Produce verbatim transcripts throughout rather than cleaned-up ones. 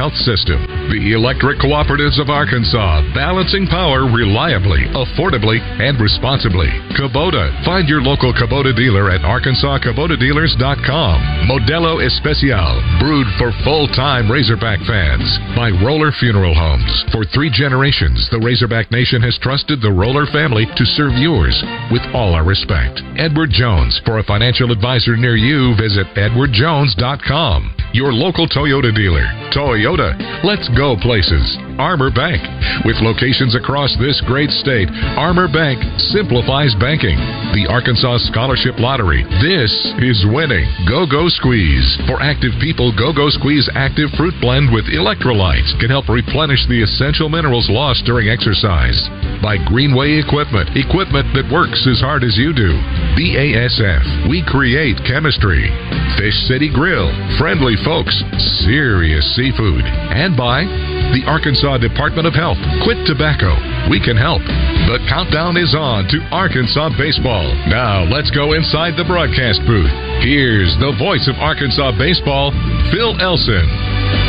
health system. The Electric Cooperatives of Arkansas, balancing power reliably, affordably, and responsibly. Kubota. Find your local Kubota dealer at arkansas kubota dealers dot com. Modelo Especial, brewed for full-time Razorback fans by Roller Funeral Homes. For three generations, the Razorback Nation has trusted the Roller family to serve yours with all our respect. Edward Jones. For a financial advisor near you, visit edward jones dot com. Your local Toyota dealer. Toyota. Let's go places. Armor Bank. With locations across this great state, Armor Bank simplifies banking. The Arkansas Scholarship Lottery. This is winning. Go-Go Squeeze. For active people, Go-Go Squeeze Active Fruit Blend with electrolytes can help replenish the essential minerals lost during exercise. By Greenway Equipment. Equipment that works as hard as you do. B A S F. We create chemistry. Fish City Grill. Friendly folks. Serious seafood. And by the Arkansas Department of Health. Quit tobacco. We can help. The countdown is on to Arkansas baseball. Now let's go inside the broadcast booth. Here's the voice of Arkansas baseball, Phil Elson.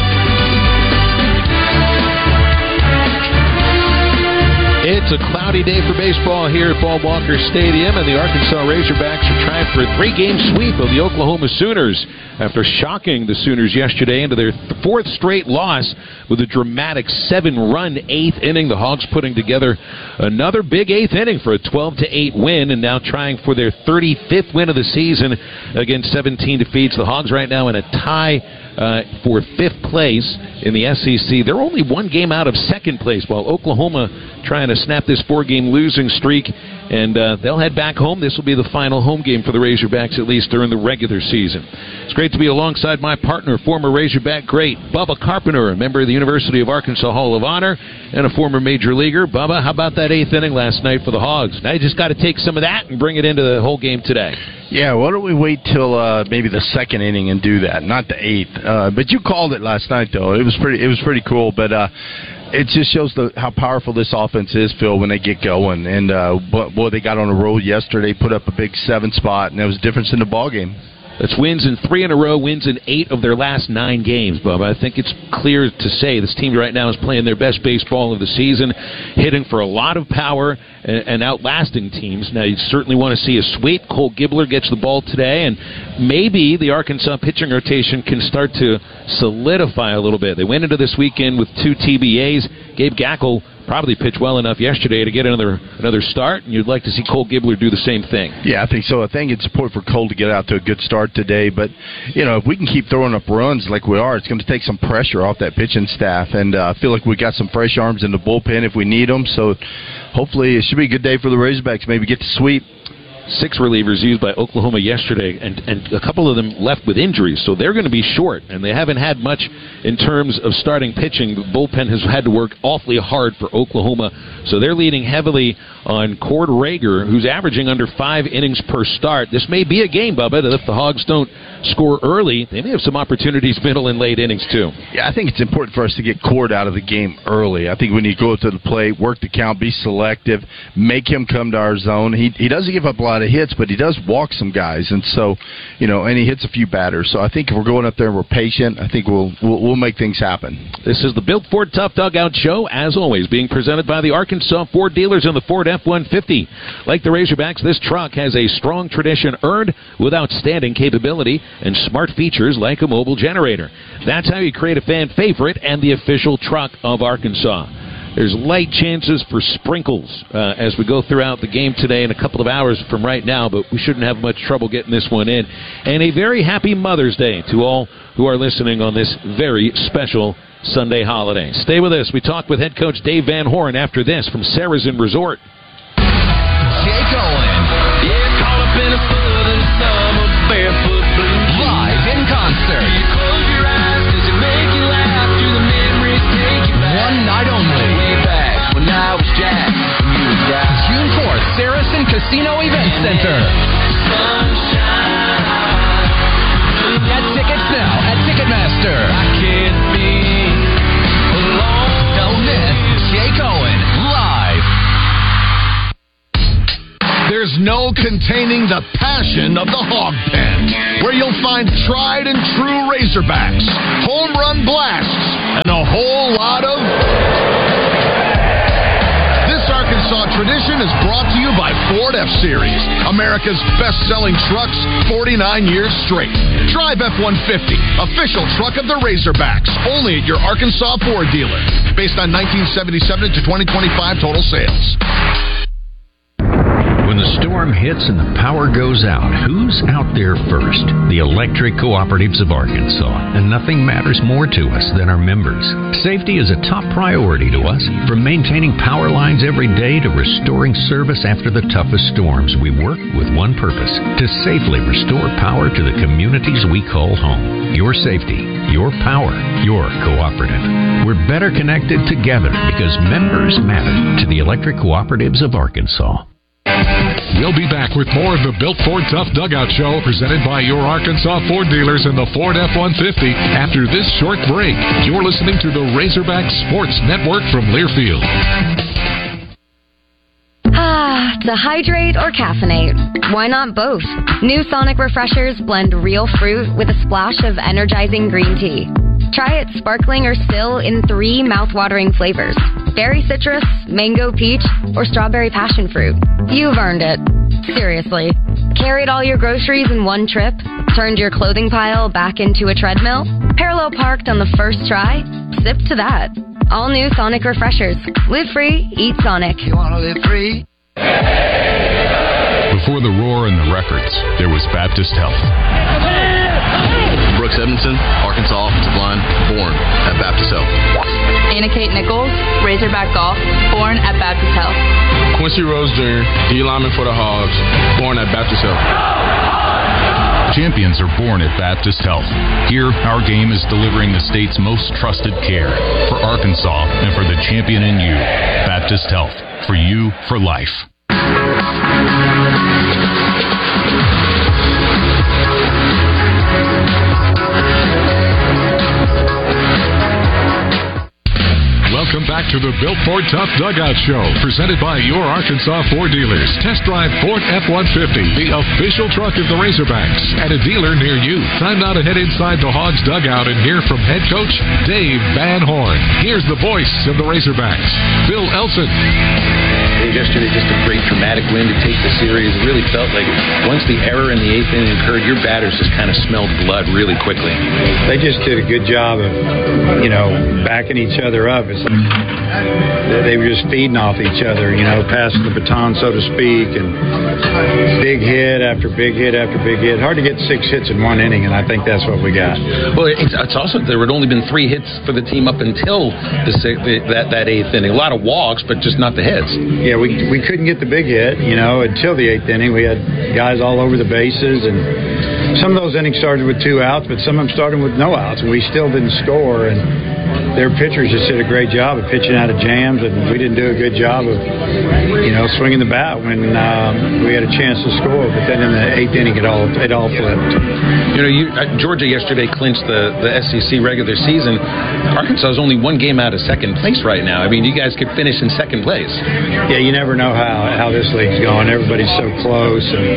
It's a cloudy day for baseball here at Paul Walker Stadium, and the Arkansas Razorbacks are trying for a three-game sweep of the Oklahoma Sooners after shocking the Sooners yesterday into their fourth straight loss with a dramatic seven-run eighth inning. The Hogs putting together another big eighth inning for a twelve to eight win, and now trying for their thirty-fifth win of the season against seventeen defeats. The Hogs right now in a tie Uh, for fifth place in the S E C. They're only one game out of second place, while Oklahoma trying to snap this four-game losing streak, and uh, they'll head back home. This will be the final home game for the Razorbacks, at least during the regular season. It's great to be alongside my partner, former Razorback great Bubba Carpenter, a member of the University of Arkansas Hall of Honor and a former major leaguer. Bubba, how about that eighth inning last night for the Hogs? Now you just got to take some of that and bring it into the whole game today. Yeah, why don't we wait till uh, maybe the second inning and do that, not the eighth. Uh, but you called it last night, though. It was pretty. It was pretty cool. But uh, it just shows the, how powerful this offense is, Phil, when they get going. And uh, boy, they got on a roll yesterday, put up a big seven spot, and there was a difference in the ball game. That's wins in three in a row, wins in eight of their last nine games, Bubba. I think it's clear to say this team right now is playing their best baseball of the season, hitting for a lot of power and, and outlasting teams. Now, you certainly want to see a sweep. Cole Gibbler gets the ball today, and maybe the Arkansas pitching rotation can start to solidify a little bit. They went into this weekend with two T B As. Gabe Gackel probably pitched well enough yesterday to get another another start, and you'd like to see Cole Gibbler do the same thing. Yeah, I think so. I think it's important for Cole to get out to a good start today, but, you know, if we can keep throwing up runs like we are, it's going to take some pressure off that pitching staff, and uh, I feel like we got some fresh arms in the bullpen if we need them, so hopefully it should be a good day for the Razorbacks, maybe get to sweep. Six relievers used by Oklahoma yesterday, and, and a couple of them left with injuries, so they're going to be short, and they haven't had much in terms of starting pitching. The bullpen has had to work awfully hard for Oklahoma, so they're leaning heavily on Cord Rager, who's averaging under five innings per start. This may be a game, Bubba, that if the Hogs don't score early, they may have some opportunities middle and late innings, too. Yeah, I think it's important for us to get Cord out of the game early. I think when you go to the plate, work the count, be selective, make him come to our zone. He he doesn't give up a lot of hits, but he does walk some guys, and so, you know, and he hits a few batters. So I think if we're going up there and we're patient, I think we'll we'll, we'll make things happen. This is the Built Ford Tough Dugout Show, as always, being presented by the Arkansas Ford dealers and the Ford F one fifty. Like the Razorbacks, this truck has a strong tradition earned with outstanding capability and smart features like a mobile generator. That's how you create a fan favorite and the official truck of Arkansas. There's light chances for sprinkles uh, as we go throughout the game today in a couple of hours from right now, but we shouldn't have much trouble getting this one in. And a very happy Mother's Day to all who are listening on this very special Sunday holiday. Stay with us. We talk with head coach Dave Van Horn after this from Sarazen Resort. Jake Owen. Yeah, caught up in a southern summer, barefoot blues. Live in concert. You close your eyes, does it make you laugh? Do the memories take you back? One night only. Way back when I was Jack and you was Guy. June fourth, Sarazen Casino Event Center. Sunshine. Get tickets now at Ticketmaster. I can't be alone. Don't miss Jake Owen live. There's no show containing the passion of the hog pen, where you'll find tried and true Razorbacks, home run blasts, and a whole lot of... This Arkansas tradition is brought to you by Ford F-Series, America's best-selling trucks forty-nine years straight. Drive F one fifty, official truck of the Razorbacks, only at your Arkansas Ford dealer. Based on nineteen seventy-seven to twenty twenty-five total sales. When the storm hits and the power goes out, who's out there first? The Electric Cooperatives of Arkansas. And nothing matters more to us than our members. Safety is a top priority to us. From maintaining power lines every day to restoring service after the toughest storms, we work with one purpose: to safely restore power to the communities we call home. Your safety, your power, your cooperative. We're better connected together because members matter to the Electric Cooperatives of Arkansas. We'll be back with more of the Built Ford Tough Dugout Show, presented by your Arkansas Ford dealers and the Ford F one fifty after this short break. You're listening to the Razorback Sports Network from Learfield. Ah, to hydrate or caffeinate? Why not both? New Sonic Refreshers blend real fruit with a splash of energizing green tea. Try it sparkling or still in three mouth-watering flavors: berry citrus, mango peach, or strawberry passion fruit. You've earned it. Seriously. Carried all your groceries in one trip? Turned your clothing pile back into a treadmill? Parallel parked on the first try? Sip to that. All new Sonic Refreshers. Live free, eat Sonic. You want to live free? Before the roar and the records, there was Baptist Health. Brooks Edmondson, Arkansas offensive line, born at Baptist Health. Anna Kate Nichols, Razorback Golf, born at Baptist Health. Quincy Rose Junior, D lineman for the Hogs, born at Baptist Health. Champions are born at Baptist Health. Here, our game is delivering the state's most trusted care for Arkansas and for the champion in you. Baptist Health, for you, for life. Welcome back to the Built Ford Tough Dugout Show, presented by your Arkansas Ford dealers. Test drive Ford F one fifty, the official truck of the Razorbacks, at a dealer near you. Time now to head inside the Hogs dugout and hear from head coach Dave Van Horn. Here's the voice of the Razorbacks, Phil Elson. Yesterday, just a great dramatic win to take the series. It really felt like once the error in the eighth inning occurred, your batters just kind of smelled blood really quickly. They just did a good job of, you know, backing each other up. It's like they were just feeding off each other, you know, passing the baton, so to speak, and big hit after big hit after big hit. Hard to get six hits in one inning, and I think that's what we got. Well, it's, it's also there had only been three hits for the team up until the, the that that eighth inning. A lot of walks, but just not the hits. Yeah, we we couldn't get the big hit, you know, until the eighth inning. We had guys all over the bases, and some of those innings started with two outs, but some of them started with no outs, and we still didn't score. And their pitchers just did a great job of pitching out of jams, and we didn't do a good job of, you know, swinging the bat when um, we had a chance to score. But then in the eighth inning, it all it all flipped. You know, you, uh, Georgia yesterday clinched the, the S E C regular season. Arkansas is only one game out of second place right now. I mean, you guys could finish in second place. Yeah, you never know how, how this league's going. Everybody's so close,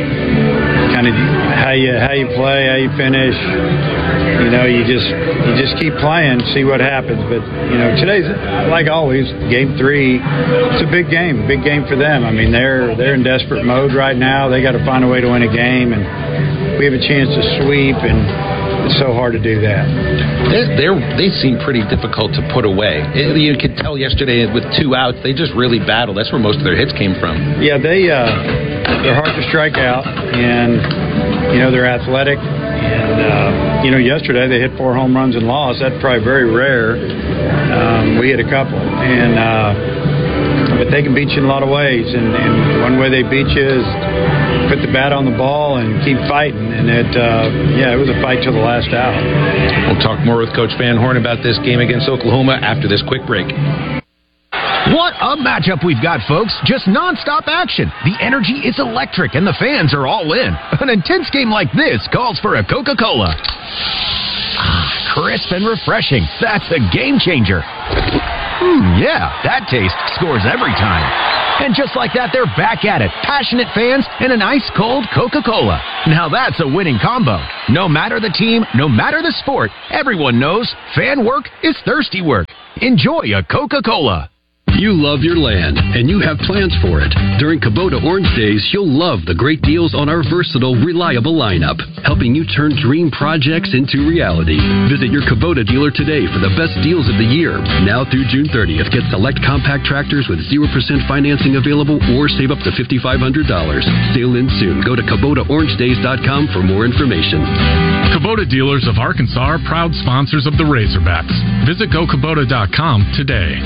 and kind of how you how you play, how you finish. You know, you just you just keep playing, see what happens. But you know, today's like always, game three. It's a big game, big game for them. I mean, they're they're in desperate mode right now. They got to find a way to win a game, and we have a chance to sweep, and it's so hard to do that. They're, they're, they seem pretty difficult to put away. It, you could tell yesterday with two outs, they just really battled. That's where most of their hits came from. Yeah, they uh, they're hard to strike out, and you know they're athletic. And, uh, you know, yesterday they hit four home runs and lost. That's probably very rare. Um, we hit a couple. And uh, but they can beat you in a lot of ways. And, and one way they beat you is put the bat on the ball and keep fighting. And, it, uh, yeah, it was a fight till the last out. We'll talk more with Coach Van Horn about this game against Oklahoma after this quick break. What a matchup we've got, folks. Just nonstop action. The energy is electric, and the fans are all in. An intense game like this calls for a Coca-Cola. Ah, crisp and refreshing. That's a game changer. Hmm, yeah, that taste scores every time. And just like that, they're back at it. Passionate fans and an ice-cold Coca-Cola. Now that's a winning combo. No matter the team, no matter the sport, everyone knows fan work is thirsty work. Enjoy a Coca-Cola. You love your land, and you have plans for it. During Kubota Orange Days, you'll love the great deals on our versatile, reliable lineup, helping you turn dream projects into reality. Visit your Kubota dealer today for the best deals of the year. Now through June thirtieth, get select compact tractors with zero percent financing available or save up to five thousand five hundred dollars. Sail in soon. Go to Kubota Orange Days dot com for more information. Kubota dealers of Arkansas are proud sponsors of the Razorbacks. Visit go kubota dot com today.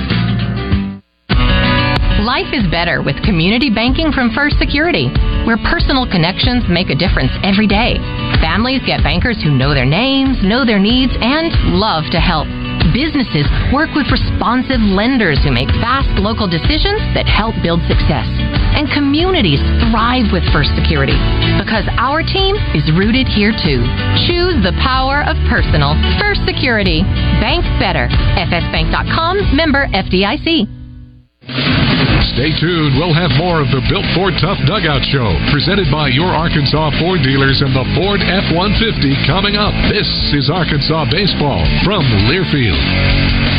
Life is better with community banking from First Security, where personal connections make a difference every day. Families get bankers who know their names, know their needs, and love to help. Businesses work with responsive lenders who make fast local decisions that help build success. And communities thrive with First Security because our team is rooted here too. Choose the power of personal. First Security. Bank better. F S bank dot com, member F D I C. Stay tuned. We'll have more of the Built Ford Tough Dugout Show, presented by your Arkansas Ford dealers and the Ford F one fifty coming up. This is Arkansas Baseball from Learfield.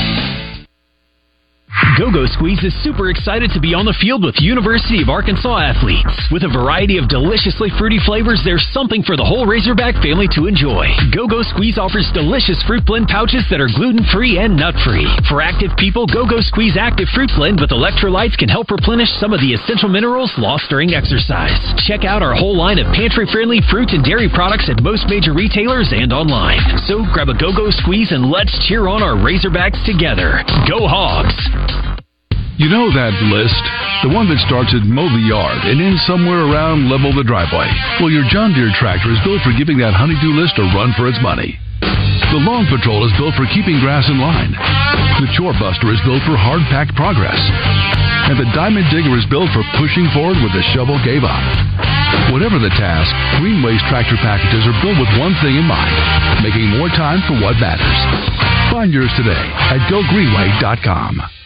Go-Go Squeeze is super excited to be on the field with University of Arkansas athletes. With a variety of deliciously fruity flavors, there's something for the whole Razorback family to enjoy. Go-Go Squeeze offers delicious fruit blend pouches that are gluten-free and nut-free. For active people, Go-Go Squeeze Active Fruit Blend with electrolytes can help replenish some of the essential minerals lost during exercise. Check out our whole line of pantry-friendly fruit and dairy products at most major retailers and online. So grab a Go-Go Squeeze and let's cheer on our Razorbacks together. Go Hogs! You know that list? The one that starts at mow the yard and ends somewhere around level the driveway. Well, your John Deere tractor is built for giving that honey-do list a run for its money. The Lawn Patrol is built for keeping grass in line. The Chore Buster is built for hard-packed progress. And the Diamond Digger is built for pushing forward when the shovel gave up. Whatever the task, Greenway's tractor packages are built with one thing in mind, making more time for what matters. Find yours today at go greenway dot com.